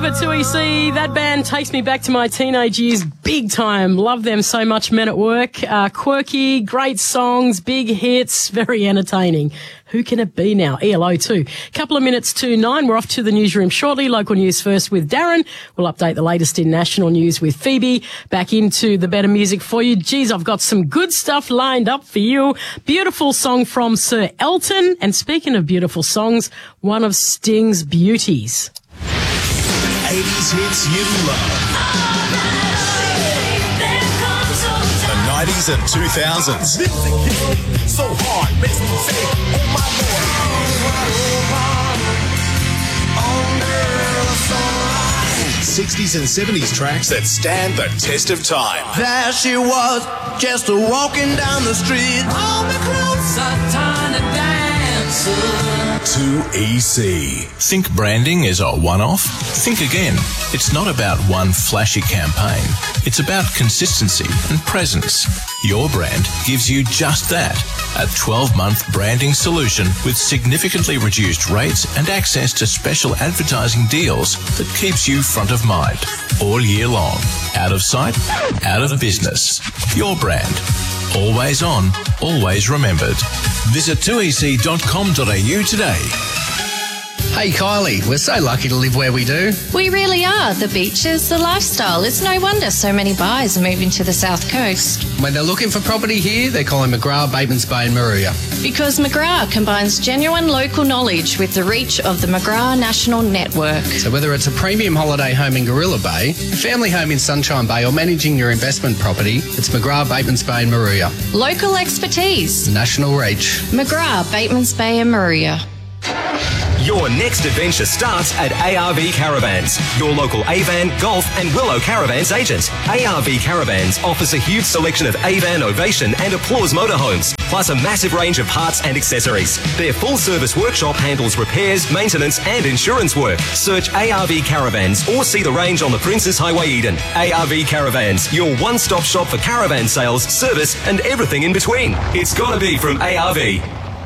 at 2EC. That band takes me back to my teenage years big time. Love them so much, Men at Work. Quirky, great songs, big hits, very entertaining. Who can it be now? ELO too. Couple of minutes to 9. We're off to the newsroom shortly. Local news first with Darren. We'll update the latest in national news with Phoebe. Back into the better music for you. Geez, I've got some good stuff lined up for you. Beautiful song from Sir Elton. And speaking of beautiful songs, one of Sting's beauties. 80s hits you love. The 90s and 2000s. So hard, makes me say, oh my Lord. 60s and 70s tracks that stand the test of time. There she was, just walking down the street. All the clothes are trying to dance. 2EC. Think branding is a one-off? Think again. It's not about one flashy campaign. It's about consistency and presence. Your brand gives you just that. A 12-month branding solution with significantly reduced rates and access to special advertising deals that keeps you front of mind all year long. Out of sight, out of business. Your brand. Always on, always remembered. Visit 2ec.com.au today. Hey Kylie, we're so lucky to live where we do. We really are. The beaches, the lifestyle. It's no wonder so many buyers are moving to the south coast. When they're looking for property here, they're calling McGrath, Batemans Bay and Maruya. Because McGrath combines genuine local knowledge with the reach of the McGrath National Network. So whether it's a premium holiday home in Gorilla Bay, a family home in Sunshine Bay or managing your investment property, it's McGrath, Batemans Bay and Maruya. Local expertise. National reach. McGrath, Batemans Bay and Maruya. Your next adventure starts at ARV Caravans, your local Avan, Golf and Willow Caravans agent. ARV Caravans offers a huge selection of Avan, Ovation and Applause motorhomes, plus a massive range of parts and accessories. Their full-service workshop handles repairs, maintenance and insurance work. Search ARV Caravans or see the range on the Princes Highway Eden. ARV Caravans, your one-stop shop for caravan sales, service and everything in between. It's gotta be from ARV.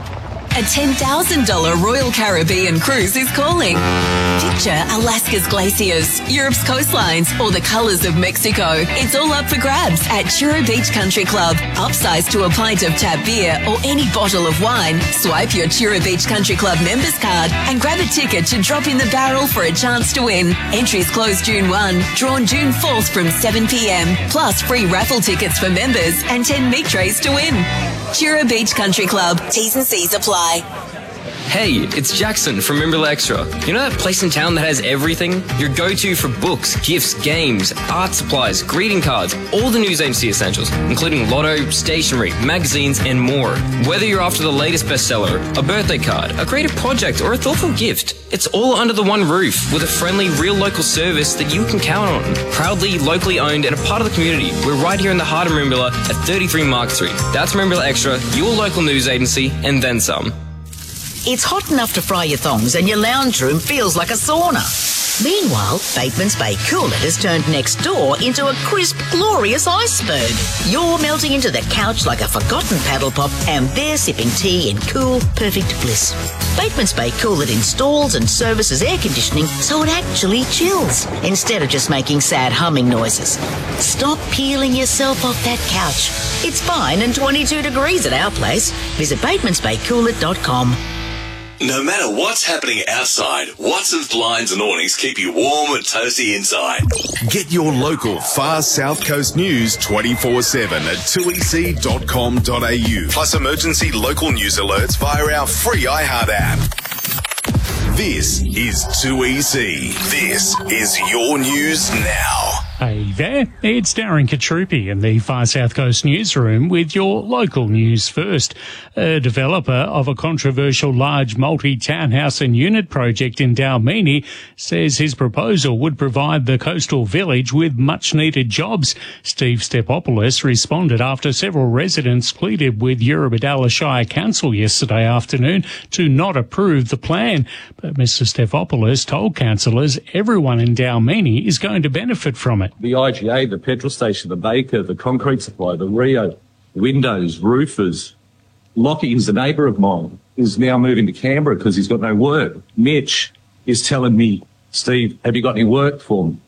A $10,000 Royal Caribbean cruise is calling. Picture Alaska's glaciers, Europe's coastlines, or the colours of Mexico. It's all up for grabs at Chura Beach Country Club. Upsize to a pint of tap beer or any bottle of wine. Swipe your Chura Beach Country Club members card and grab a ticket to drop in the barrel for a chance to win. Entries close June 1, drawn June 4th from 7 p.m. Plus free raffle tickets for members and 10 meat trays to win. Chura Beach Country Club. T's and C's apply. Hey, it's Jackson from Rimble Extra. You know that place in town that has everything? Your go-to for books, gifts, games, art supplies, greeting cards, all the news agency essentials, including lotto, stationery, magazines, and more. Whether you're after the latest bestseller, a birthday card, a creative project, or a thoughtful gift, it's all under the one roof with a friendly, real local service that you can count on. Proudly, locally owned, and a part of the community. We're right here in the heart of Merimbula at 33 Mark Street. That's Merimbula Extra, your local news agency, and then some. It's hot enough to fry your thongs and your lounge room feels like a sauna. Meanwhile, Batemans Bay Cooler has turned next door into a crisp, glorious iceberg. You're melting into the couch like a forgotten paddle pop and they're sipping tea in cool, perfect bliss. Batemans Bay Cooler installs and services air conditioning so it actually chills instead of just making sad humming noises. Stop peeling yourself off that couch. It's fine and 22 degrees at our place. Visit Bateman'sBayCooler.com. No matter what's happening outside, Watson's Blinds and Awnings keep you warm and toasty inside. Get your local far South Coast news 24/7 at 2ec.com.au. Plus emergency local news alerts via our free iHeart app. This is 2EC. This is your news now. Hey there, it's Darren Katrupi in the Far South Coast newsroom with your local news first. A developer of a controversial large multi-townhouse and unit project in Dalmini says his proposal would provide the coastal village with much-needed jobs. Steve Stepopoulos responded after several residents pleaded with Eurobodalla Shire Council yesterday afternoon to not approve the plan. But Mr Stepopoulos told councillors everyone in Dalmini is going to benefit from it. The IGA, the petrol station, the baker, the concrete supply, the Rio, windows, roofers. Lockie's a neighbour of mine, is now moving to Canberra because he's got no work. Mitch is telling me Steve, have you got any work for me?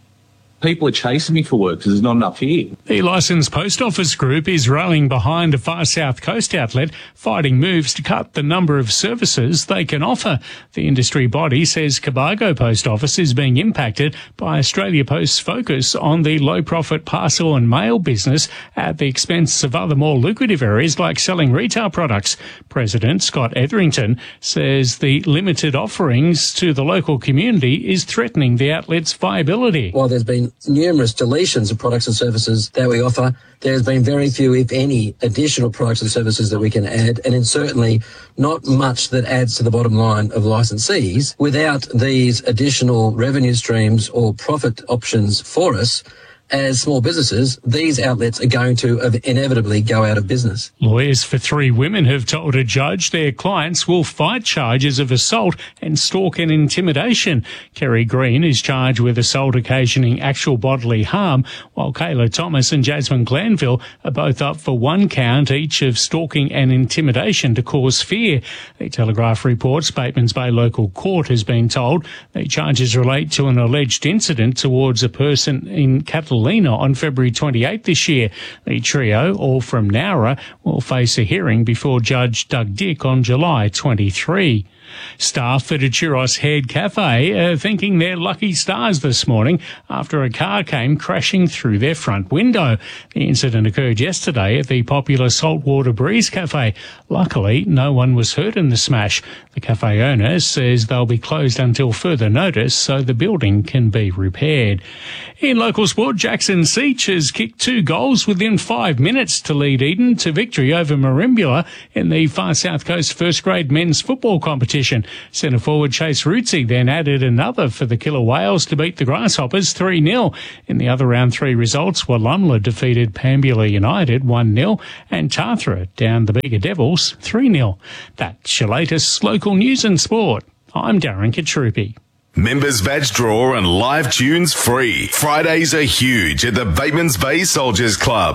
People are chasing me for work because there's not enough here. The Licensed Post Office Group is rallying behind a Far South Coast outlet, fighting moves to cut the number of services they can offer. The industry body says Cobargo Post Office is being impacted by Australia Post's focus on the low-profit parcel and mail business at the expense of other more lucrative areas like selling retail products. President Scott Etherington says the limited offerings to the local community is threatening the outlet's viability. While there's been numerous deletions of products and services that we offer, there's been very few, if any, additional products and services that we can add, and it's certainly not much that adds to the bottom line of licensees. Without these additional revenue streams or profit options for us, as small businesses, these outlets are going to inevitably go out of business. Lawyers for 3 women have told a judge their clients will fight charges of assault and stalk and intimidation. Kerry Green is charged with assault occasioning actual bodily harm, while Kayla Thomas and Jasmine Glanville are both up for 1 count each of stalking and intimidation to cause fear. The Telegraph reports Batemans Bay Local Court has been told the charges relate to an alleged incident towards a person in Catalina on February 28 this year. The trio, all from Nowra, will face a hearing before Judge Doug Dick on July 23. Staff at a Churros Head Cafe are thinking they're lucky stars this morning after a car came crashing through their front window. The incident occurred yesterday at the popular Saltwater Breeze Cafe. Luckily, no one was hurt in the smash. The cafe owner says they'll be closed until further notice so the building can be repaired. In local sport, Jackson Seach has kicked 2 goals within 5 minutes to lead Eden to victory over Merimbula in the Far South Coast first grade men's football competition. Centre forward Chase Rootsey then added another for the Killer Whales to beat the Grasshoppers 3-0. In the other round 3 results, Wallumbla defeated Pambula United 1-0 and Tathra down the Bega Devils 3-0. That's your latest local news and sport. I'm Darren Katrupi. Members badge draw and live tunes free. Fridays are huge at the Batemans Bay Soldiers Club.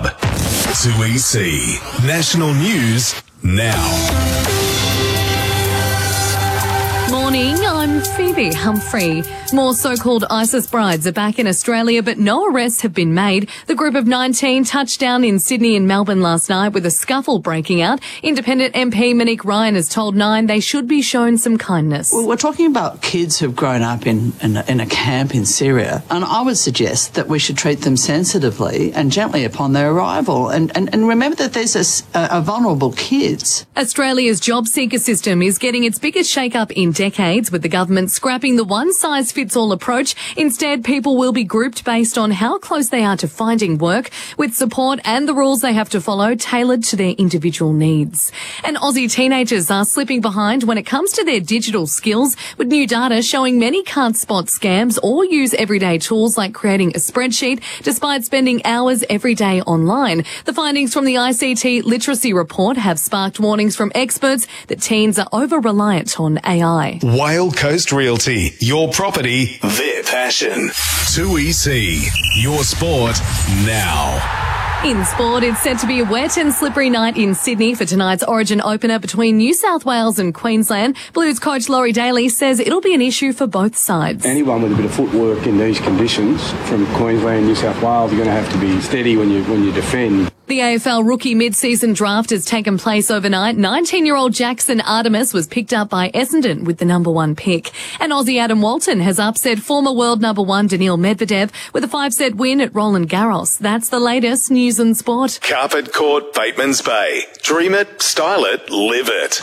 2EC National News now. Morning, I'm Phoebe Humphrey. More so-called ISIS brides are back in Australia, but no arrests have been made. The group of 19 touched down in Sydney and Melbourne last night with a scuffle breaking out. Independent MP Monique Ryan has told Nine they should be shown some kindness. Well, we're talking about kids who've grown up in a camp in Syria, and I would suggest that we should treat them sensitively and gently upon their arrival. And remember that there's a vulnerable kids. Australia's job seeker system is getting its biggest shake-up in decades, with the government scrapping the one-size-fits-all approach. Instead, people will be grouped based on how close they are to finding work, with support and the rules they have to follow tailored to their individual needs. And Aussie teenagers are slipping behind when it comes to their digital skills, with new data showing many can't spot scams or use everyday tools like creating a spreadsheet, despite spending hours every day online. The findings from the ICT Literacy Report have sparked warnings from experts that teens are over-reliant on AI. Whale Coast Realty, your property, their passion. 2EC, your sport now. In sport, it's set to be a wet and slippery night in Sydney for tonight's Origin opener between New South Wales and Queensland. Blues coach Laurie Daly says it'll be an issue for both sides. Anyone with a bit of footwork in these conditions from Queensland, New South Wales, are going to have to be steady when you defend. The AFL rookie mid-season draft has taken place overnight. 19-year-old Jackson Artemis was picked up by Essendon with the number 1 pick. And Aussie Adam Walton has upset former world number 1 Daniil Medvedev with a 5-set win at Roland Garros. That's the latest news and sport. Carpet Court, Batemans Bay. Dream it, style it, live it.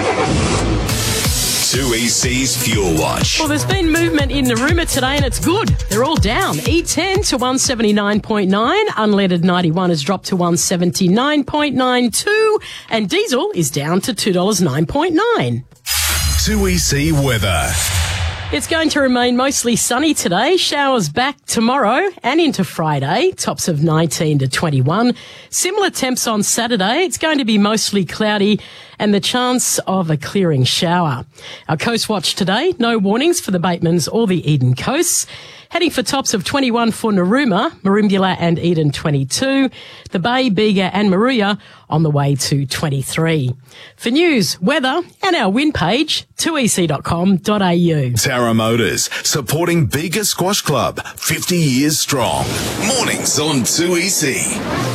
2EC's Fuel Watch. Well, there's been movement in the Rumour today and it's good. They're all down. E10 to 179.9. Unleaded 91 has dropped to 179.92. And diesel is down to $2.09.9. 2EC weather. It's going to remain mostly sunny today. Showers back tomorrow and into Friday. Tops of 19 to 21. Similar temps on Saturday. It's going to be mostly cloudy and the chance of a clearing shower. Our Coast Watch today, no warnings for the Batemans or the Eden coasts. Heading for tops of 21 for Narooma, Merimbula and Eden 22. The Bay, Bega and Maruya on the way to 23. For news, weather and our win page, 2ec.com.au. Tara Motors, supporting Bega Squash Club, 50 years strong. Mornings on 2EC.